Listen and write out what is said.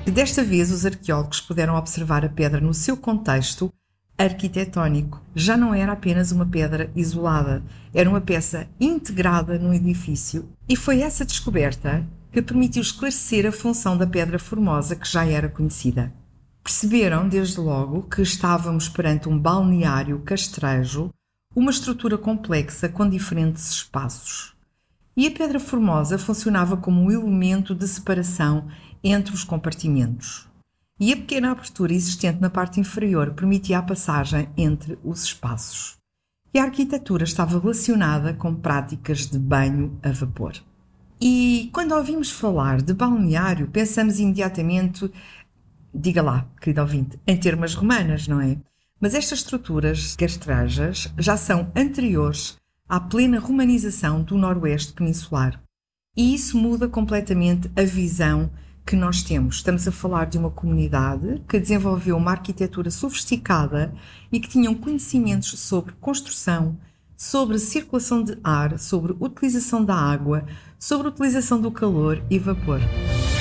que desta vez os arqueólogos puderam observar a pedra no seu contexto arquitetónico. Já não era apenas uma pedra isolada, era uma peça integrada num edifício, e foi essa descoberta que permitiu esclarecer a função da Pedra Formosa, que já era conhecida. Perceberam, desde logo, que estávamos perante um balneário castrejo, uma estrutura complexa com diferentes espaços. E a Pedra Formosa funcionava como um elemento de separação entre os compartimentos. E a pequena abertura existente na parte inferior permitia a passagem entre os espaços. E a arquitetura estava relacionada com práticas de banho a vapor. E quando ouvimos falar de balneário, pensamos imediatamente, diga lá, querido ouvinte, em termos romanas, não é? Mas estas estruturas castrejas já são anteriores à plena romanização do noroeste peninsular. E isso muda completamente a visão que nós temos. Estamos a falar de uma comunidade que desenvolveu uma arquitetura sofisticada e que tinham conhecimentos sobre construção, sobre circulação de ar, sobre utilização da água, sobre utilização do calor e vapor.